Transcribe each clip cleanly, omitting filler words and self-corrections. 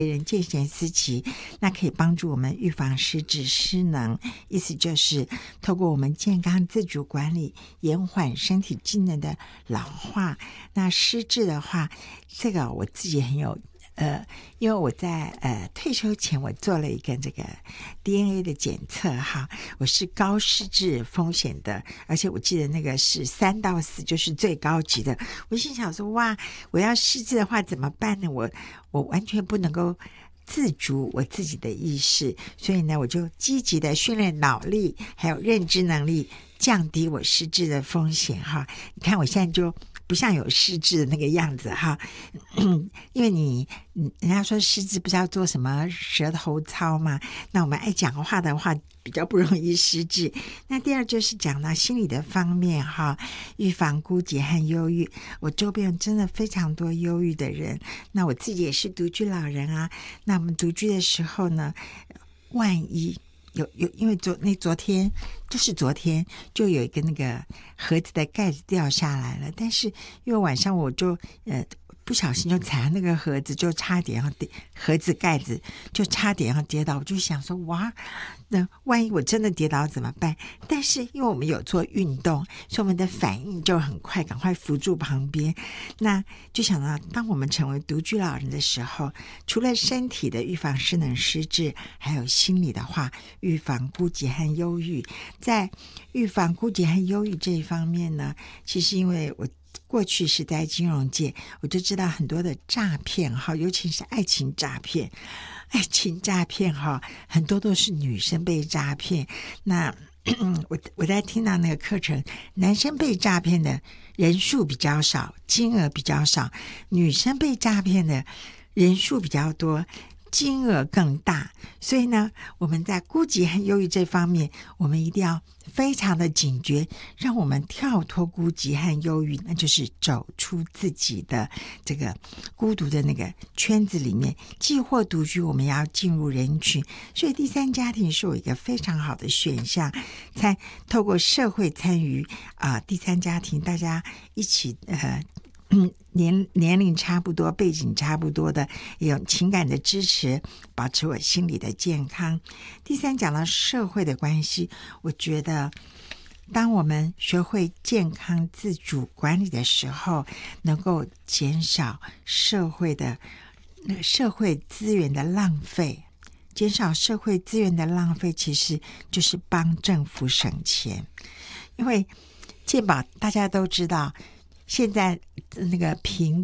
人见贤思齐，那可以帮助我们预防失智失能，意思就是透过我们健康自主管理，延缓身体机能的老化。那失智的话，这个我自己很有因为我在退休前我做了一个这个 DNA 的检测哈，我是高失智风险的，而且我记得那个是3到4，就是最高级的。我心想说，哇，我要失智的话怎么办呢？我完全不能够自主我自己的意识，所以呢，我就积极的训练脑力还有认知能力，降低我失智的风险哈。你看我现在就不像有失智的那个样子哈，因为人家说失智不是要做什么舌头操嘛，那我们爱讲话的话比较不容易失智。那第二就是讲到心理的方面哈，预防孤寂和忧郁。我周边真的非常多忧郁的人，那我自己也是独居老人啊。那我们独居的时候呢，万一有，因为昨天就有一个那个盒子的盖子掉下来了，但是因为晚上我就不小心就踩到那个盒子，就差点要盒子盖子就差点要跌倒，我就想说哇，那万一我真的跌倒怎么办？但是因为我们有做运动，所以我们的反应就很快，赶快扶住旁边。那就想到当我们成为独居老人的时候，除了身体的预防失能失智，还有心理的话，预防孤寂和忧郁。在预防孤寂和忧郁这一方面呢，其实因为我过去是在金融界，我就知道很多的诈骗哈，尤其是爱情诈骗哈，很多都是女生被诈骗。那我在听到那个课程，男生被诈骗的人数比较少，金额比较少，女生被诈骗的人数比较多，金额更大。所以呢，我们在孤寂和忧郁这方面，我们一定要非常的警觉，让我们跳脱孤寂和忧郁，那就是走出自己的这个孤独的那个圈子里面。既或独居，我们要进入人群，所以第三家庭是我一个非常好的选项。透过社会参与第三家庭，大家一起年龄差不多，背景差不多的，有情感的支持，保持我心理的健康。第三，讲到社会的关系，我觉得当我们学会健康自主管理的时候，能够减少社会资源的浪费。减少社会资源的浪费，其实就是帮政府省钱。因为健保大家都知道，现在那个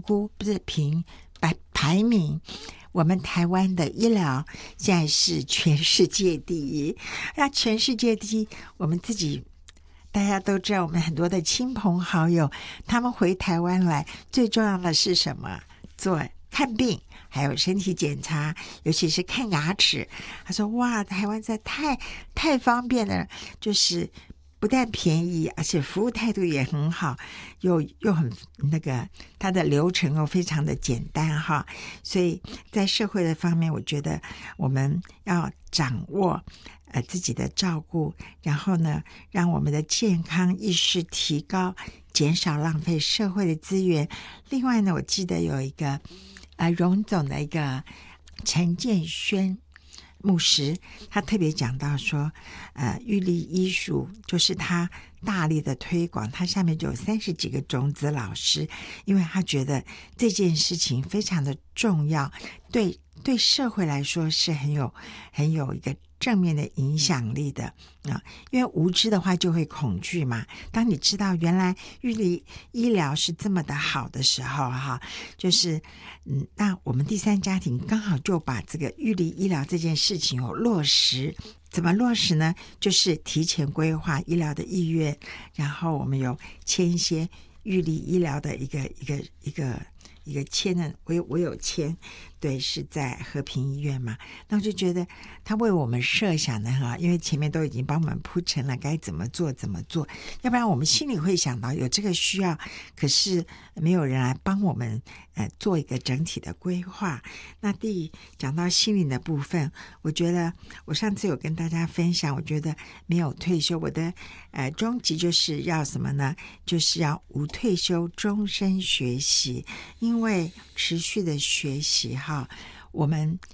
排名，我们台湾的医疗现在是全世界第一。那全世界第一，我们自己大家都知道，我们很多的亲朋好友，他们回台湾来，最重要的是什么？看病，还有身体检查，尤其是看牙齿。他说哇，台湾这太方便了，就是不但便宜，而且服务态度也很好，又很那个，它的流程又非常的简单哈。所以在社会的方面，我觉得我们要掌握自己的照顾，然后呢，让我们的健康意识提高，减少浪费社会的资源。另外呢，我记得有一个荣总的一个陈建轩牧师，他特别讲到说玉立医术就是他大力的推广，他下面就有30几个种子老师，因为他觉得这件事情非常的重要，对社会来说是很有一个正面的影响力的因为无知的话就会恐惧嘛。当你知道原来玉立医疗是这么的好的时候就是那我们第三家庭刚好就把这个玉立医疗这件事情有落实。怎么落实呢？就是提前规划医疗的意愿，然后我们有签一些玉立医疗的一个签呢，我有签，对，是在和平医院嘛。那我就觉得他为我们设想的因为前面都已经帮我们铺陈了该怎么做，要不然我们心里会想到有这个需要，可是没有人来帮我们做一个整体的规划。那讲到心理的部分，我觉得我上次有跟大家分享，我觉得没有退休，我的终极就是要什么呢？就是要无退休，终身学习。因为持续的学习我们